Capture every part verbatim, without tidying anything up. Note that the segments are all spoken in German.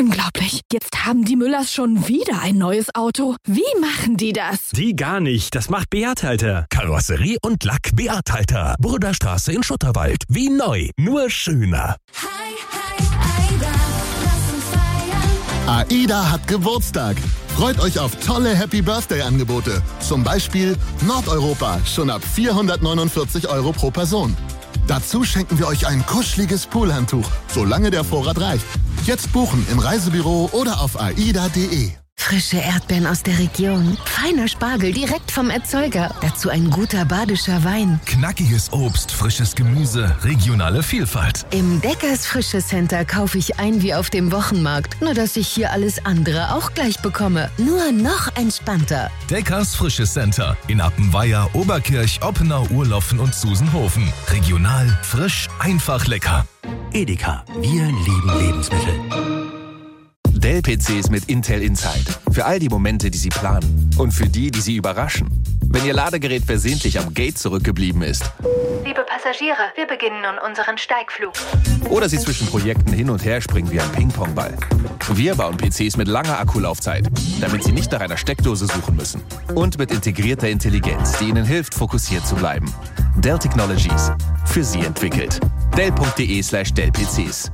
Unglaublich. Jetzt haben die Müllers schon wieder ein neues Auto. Wie machen die das? Die gar nicht. Das macht Beat-Halter. Karosserie und Lack Beat-Halter. Burderstraße in Schutterwald. Wie neu, nur schöner. Hi, hi, Aida, lass uns feiern. AIDA hat Geburtstag. Freut euch auf tolle Happy-Birthday-Angebote. Zum Beispiel Nordeuropa, schon ab vierhundertneunundvierzig Euro pro Person. Dazu schenken wir euch ein kuscheliges Poolhandtuch, solange der Vorrat reicht. Jetzt buchen im Reisebüro oder auf aida punkt de. Frische Erdbeeren aus der Region, feiner Spargel direkt vom Erzeuger, dazu ein guter badischer Wein. Knackiges Obst, frisches Gemüse, regionale Vielfalt. Im Deckers Frische Center kaufe ich ein wie auf dem Wochenmarkt, nur dass ich hier alles andere auch gleich bekomme. Nur noch entspannter. Deckers Frische Center in Appenweier, Oberkirch, Oppenau, Urloffen und Susenhofen. Regional, frisch, einfach lecker. Edeka, wir lieben Lebensmittel. Dell-P Cs mit Intel Inside. Für all die Momente, die Sie planen. Und für die, die Sie überraschen. Wenn Ihr Ladegerät versehentlich am Gate zurückgeblieben ist. Liebe Passagiere, wir beginnen nun unseren Steigflug. Oder Sie zwischen Projekten hin und her springen wie ein Ping-Pong-Ball. Wir bauen P Cs mit langer Akkulaufzeit, damit Sie nicht nach einer Steckdose suchen müssen. Und mit integrierter Intelligenz, die Ihnen hilft, fokussiert zu bleiben. Dell Technologies. Für Sie entwickelt. Dell punkt de slash Dell P Cs.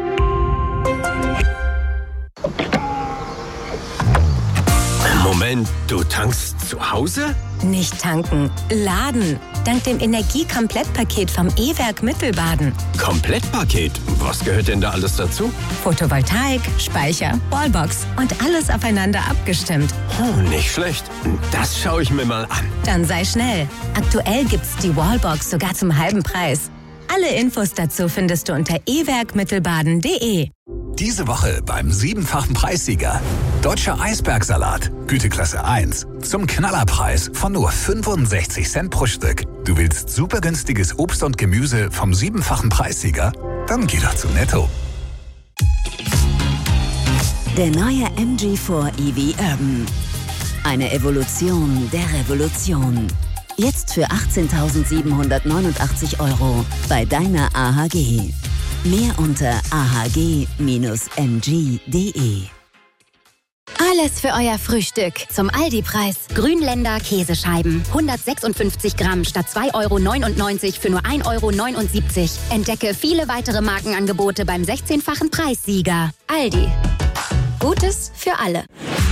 Moment, du tankst zu Hause? Nicht tanken, laden. Dank dem Energie-Komplettpaket vom E-Werk Mittelbaden. Komplettpaket? Was gehört denn da alles dazu? Photovoltaik, Speicher, Wallbox und alles aufeinander abgestimmt. Hm, nicht schlecht. Das schaue ich mir mal an. Dann sei schnell. Aktuell gibt's die Wallbox sogar zum halben Preis. Alle Infos dazu findest du unter e werk mittelbaden punkt de. Diese Woche beim siebenfachen Preissieger. Deutscher Eisbergsalat, Güteklasse eins. Zum Knallerpreis von nur fünfundsechzig Cent pro Stück. Du willst super günstiges Obst und Gemüse vom siebenfachen Preissieger? Dann geh doch zu Netto. Der neue M G vier E V Urban. Eine Evolution der Revolution. Jetzt für achtzehntausendsiebenhundertneunundachtzig Euro bei deiner A H G. Mehr unter a h g Bindestrich m g punkt de. Alles für euer Frühstück zum Aldi-Preis. Grünländer Käsescheiben. hundertsechsundfünfzig Gramm statt zwei Euro neunundneunzig für nur ein Euro neunundsiebzig. Entdecke viele weitere Markenangebote beim sechzehnfachen Preissieger. Aldi. Gutes für alle.